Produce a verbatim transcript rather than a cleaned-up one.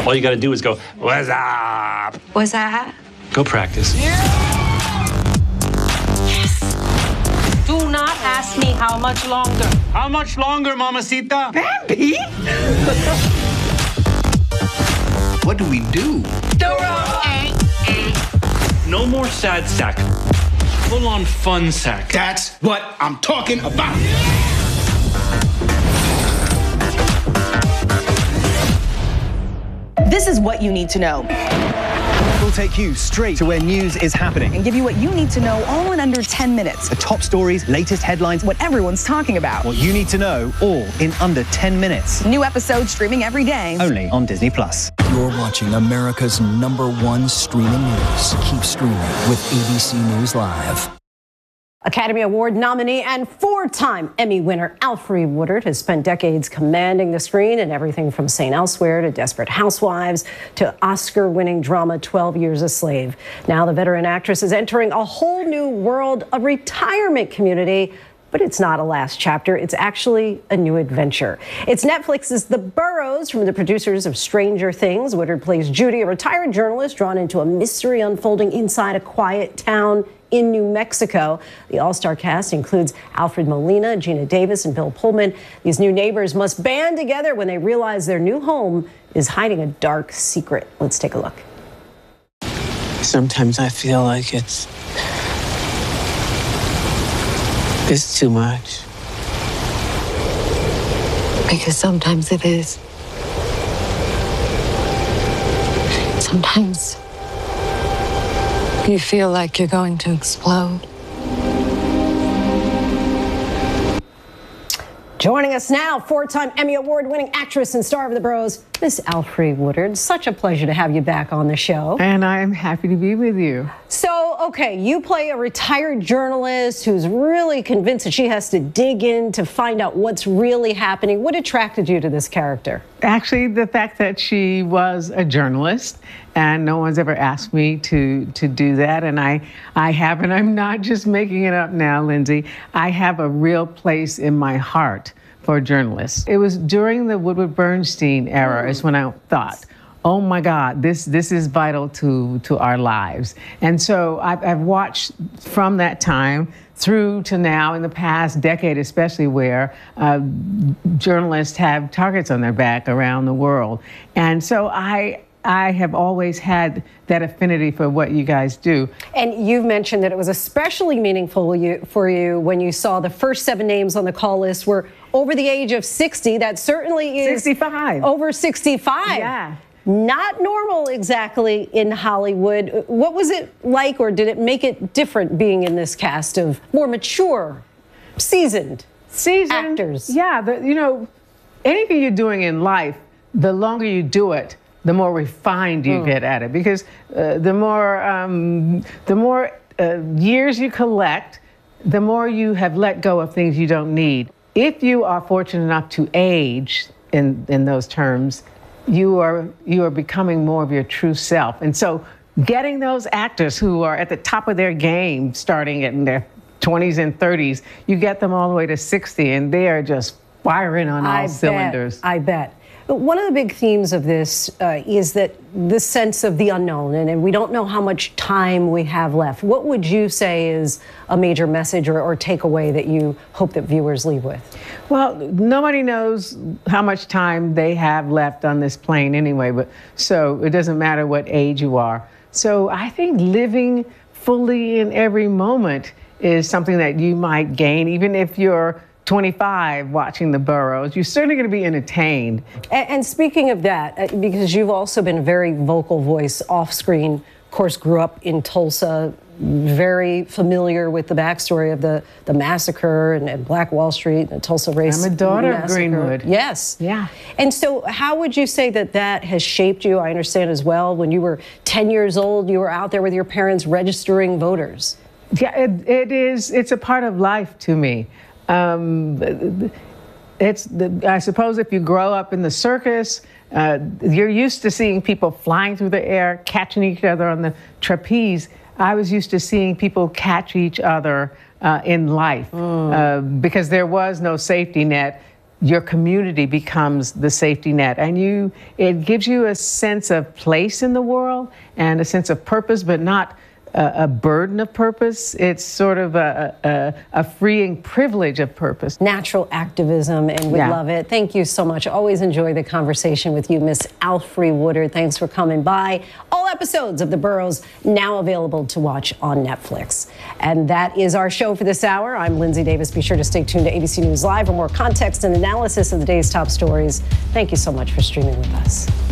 All you got to do is go, what's up? What's that? Go practice. Yes! Do not ask me how much longer. How much longer, mamacita? Bambi? What do we do? No more sad sack. Full on fun sack. That's what I'm talking about. This is what you need to know. We'll take you straight to where news is happening And give you what you need to know all in under ten minutes. The top stories, latest headlines, What everyone's talking about. what you need to know, all in under ten minutes. New episodes streaming every day. Only on Disney Plus. You're watching America's number one streaming news. Keep streaming with A B C News Live. Academy Award nominee and four-time Emmy winner Alfre Woodard has spent decades commanding the screen in everything from Saint Elsewhere to Desperate Housewives to Oscar-winning drama twelve years a Slave. Now the veteran actress is entering a whole new world, a retirement community. But it's not a last chapter. It's actually a new adventure. It's Netflix's The Burrows from the producers of Stranger Things. Woodard plays Judy, a retired journalist drawn into a mystery unfolding inside a quiet town in New Mexico. The all-star cast includes Alfred Molina, Gina Davis, and Bill Pullman. These new neighbors must band together when they realize their new home is hiding a dark secret. Let's take a look. Sometimes I feel like it's It's too much. Because sometimes it is. Sometimes you feel like you're going to explode. Joining us now, four-time Emmy Award-winning actress and star of The Burrows, Miss Alfre Woodard. Such a pleasure to have you back on the show. And I am happy to be with you. So, okay, you play a retired journalist who's really convinced that she has to dig in to find out what's really happening. What attracted you to this character? Actually, the fact that she was a journalist, and no one's ever asked me to to do that, and I I haven't. I'm not just making it up now, Lindsay. I have a real place in my heart for journalists. It was during the Woodward Bernstein era is when I thought, oh my God, this this is vital to to our lives. And so I've, I've watched from that time through to now, in the past decade especially, where uh, journalists have targets on their back around the world. And so I I have always had that affinity for what you guys do. And you've mentioned that it was especially meaningful you, for you when you saw the first seven names on the call list were over the age of sixty. That certainly is sixty-five. Over sixty-five. Yeah. Not normal exactly in Hollywood. What was it like, or did it make it different being in this cast of more mature, seasoned, seasoned actors? Yeah, the, you know, anything you're doing in life, the longer you do it, the more refined you mm. get at it. Because uh, the more um, the more uh, years you collect, the more you have let go of things you don't need. If you are fortunate enough to age in in those terms, you are you are becoming more of your true self. And so getting those actors who are at the top of their game, starting in their twenties and thirties, you get them all the way to sixty, and they are just firing on all I cylinders. Bet, I bet. But one of the big themes of this uh, is that the sense of the unknown, and, and we don't know how much time we have left. What would you say is a major message or, or takeaway that you hope that viewers leave with? Well, nobody knows how much time they have left on this plane anyway, but so it doesn't matter what age you are. So I think living fully in every moment is something that you might gain, even if you're twenty-five watching The Burrows. You're certainly going to be entertained. And, and speaking of that, because you've also been a very vocal voice off screen, of course, grew up in Tulsa, very familiar with the backstory of the, the massacre and, and Black Wall Street, the Tulsa race. I'm a daughter massacre. of Greenwood. Yes. Yeah. And so how would you say that that has shaped you? I understand as well, when you were ten years old, you were out there with your parents registering voters. Yeah, it, it is. It's a part of life to me. Um, it's the, I suppose if you grow up in the circus, uh, you're used to seeing people flying through the air, catching each other on the trapeze. I was used to seeing people catch each other uh, in life mm. uh, because there was no safety net. your community becomes the safety net, and you it gives you a sense of place in the world and a sense of purpose, but not a, a burden of purpose. It's sort of a, a, a freeing privilege of purpose. Natural activism, and we Yeah. love it. Thank you so much. Always enjoy the conversation with you, Miss Alfre Woodard. Thanks for coming by. All episodes of The Burrows now available to watch on Netflix. And that is our show for this hour. I'm Lindsay Davis. Be sure to stay tuned to A B C News Live for more context and analysis of the day's top stories. Thank you so much for streaming with us.